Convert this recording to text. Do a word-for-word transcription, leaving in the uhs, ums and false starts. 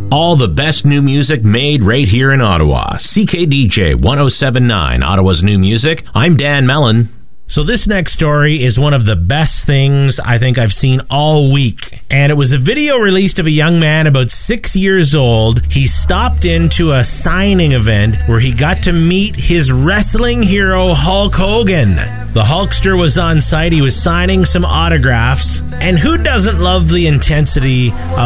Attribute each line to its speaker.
Speaker 1: All the best new music made right here in Ottawa. C K D J one oh seven point nine, Ottawa's new music. I'm Dan Mellon.
Speaker 2: So this next story is one of the best things I think I've seen all week. And it was a video released of a young man about six years old. He stopped into a signing event where he got to meet his wrestling hero, Hulk Hogan. The Hulkster was on site. He was signing some autographs. And who doesn't love the intensity of